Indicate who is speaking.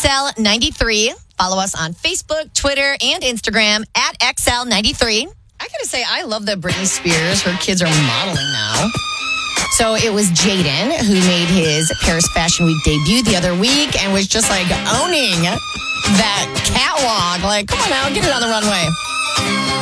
Speaker 1: XL93. Follow us on Facebook, Twitter, and Instagram at XL93. I gotta say, I love that Britney Spears, her kids are modeling now. So it was Jaden who made his Paris Fashion Week debut the other week and was just like owning that catwalk. Like, come on now, get it on the runway.